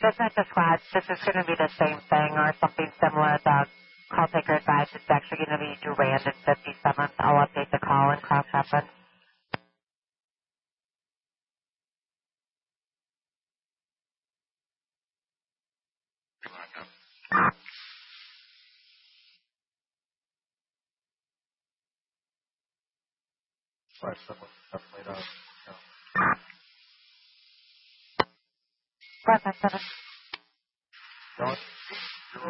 Business to scratch, this is going to be the same thing or something similar. The call taker advice is actually going to be Durand and 57th. I'll update the call and cross-reference. Right, someone definitely does. Perfect. Don't